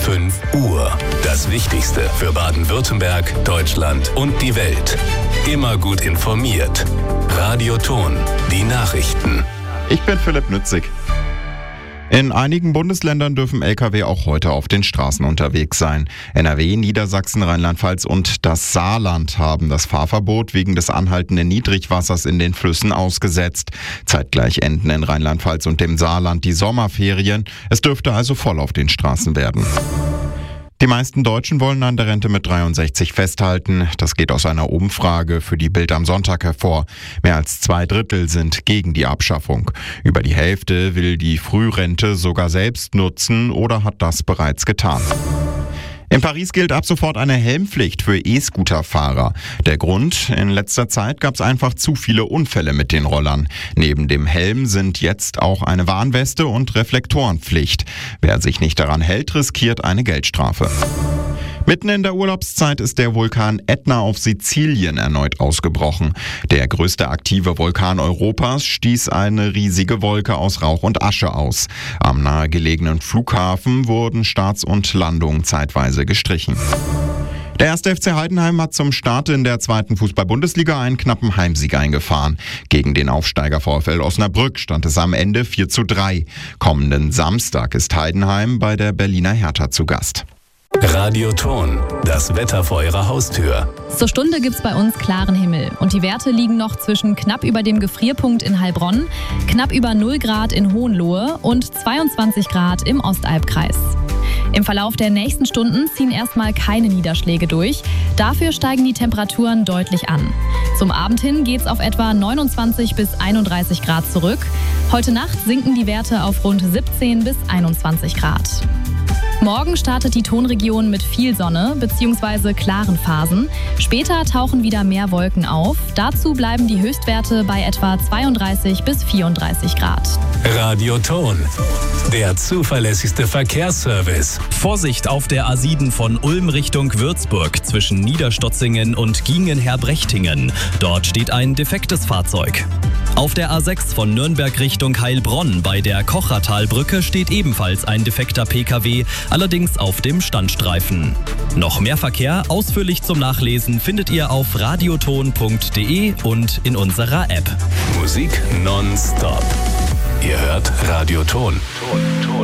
5 Uhr. Das Wichtigste für Baden-Württemberg, Deutschland und die Welt. Immer gut informiert. Radio Thon, die Nachrichten. Ich bin Philipp Nützig. In einigen Bundesländern dürfen Lkw auch heute auf den Straßen unterwegs sein. NRW, Niedersachsen, Rheinland-Pfalz und das Saarland haben das Fahrverbot wegen des anhaltenden Niedrigwassers in den Flüssen ausgesetzt. Zeitgleich enden in Rheinland-Pfalz und dem Saarland die Sommerferien. Es dürfte also voll auf den Straßen werden. Die meisten Deutschen wollen an der Rente mit 63 festhalten. Das geht aus einer Umfrage für die Bild am Sonntag hervor. Mehr als 2/3 sind gegen die Abschaffung. Über die Hälfte will die Frührente sogar selbst nutzen oder hat das bereits getan. In Paris gilt ab sofort eine Helmpflicht für E-Scooter-Fahrer. Der Grund? In letzter Zeit gab es einfach zu viele Unfälle mit den Rollern. Neben dem Helm sind jetzt auch eine Warnweste und Reflektorenpflicht. Wer sich nicht daran hält, riskiert eine Geldstrafe. Mitten in der Urlaubszeit ist der Vulkan Ätna auf Sizilien erneut ausgebrochen. Der größte aktive Vulkan Europas stieß eine riesige Wolke aus Rauch und Asche aus. Am nahegelegenen Flughafen wurden Starts und Landungen zeitweise gestrichen. Der 1. FC Heidenheim hat zum Start in der 2. Fußball-Bundesliga einen knappen Heimsieg eingefahren. Gegen den Aufsteiger VfL Osnabrück stand es am Ende 4:3. Kommenden Samstag ist Heidenheim bei der Berliner Hertha zu Gast. Radio Thon, das Wetter vor Ihrer Haustür. Zur Stunde gibt's bei uns klaren Himmel und die Werte liegen noch zwischen knapp über dem Gefrierpunkt in Heilbronn, knapp über 0 Grad in Hohenlohe und 22 Grad im Ostalbkreis. Im Verlauf der nächsten Stunden ziehen erstmal keine Niederschläge durch, dafür steigen die Temperaturen deutlich an. Zum Abend hin geht's auf etwa 29 bis 31 Grad zurück. Heute Nacht sinken die Werte auf rund 17 bis 21 Grad. Morgen startet die Thonregion mit viel Sonne bzw. klaren Phasen. Später tauchen wieder mehr Wolken auf. Dazu bleiben die Höchstwerte bei etwa 32 bis 34 Grad. Radio Thon, der zuverlässigste Verkehrsservice. Vorsicht auf der A7 von Ulm Richtung Würzburg zwischen Niederstotzingen und Giengen-Herbrechtingen. Dort steht ein defektes Fahrzeug. Auf der A6 von Nürnberg Richtung Heilbronn bei der Kochertalbrücke steht ebenfalls ein defekter Pkw, allerdings auf dem Standstreifen. Noch mehr Verkehr ausführlich zum Nachlesen findet ihr auf radiothon.de und in unserer App. Musik nonstop. Ihr hört Radio Thon.